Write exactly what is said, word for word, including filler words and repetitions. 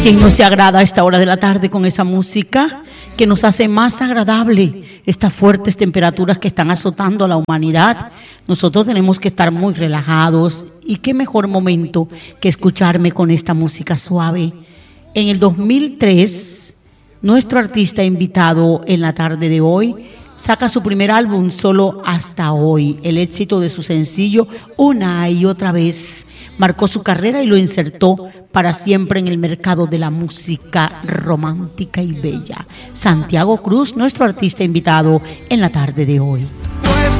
¿Quién no se agrada a esta hora de la tarde con esa música que nos hace más agradable estas fuertes temperaturas que están azotando a la humanidad? Nosotros tenemos que estar muy relajados y qué mejor momento que escucharme con esta música suave. En el dos mil tres, nuestro artista invitado en la tarde de hoy saca su primer álbum Solo Hasta Hoy. El éxito de su sencillo Una y Otra Vez marcó su carrera y lo insertó para siempre en el mercado de la música romántica y bella. Santiago Cruz, nuestro artista invitado en la tarde de hoy. Pues